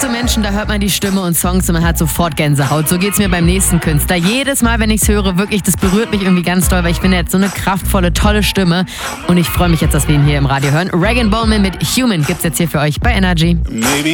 Menschen, da hört man die Stimme und Songs und man hat sofort Gänsehaut. So geht's mir beim nächsten Künstler. Jedes Mal, wenn ich's höre, wirklich, das berührt mich irgendwie ganz doll, weil ich finde, er hat so eine kraftvolle, tolle Stimme. Und ich freue mich jetzt, dass wir ihn hier im Radio hören. Rag & Bone Man mit Human gibt's jetzt hier für euch bei Energy.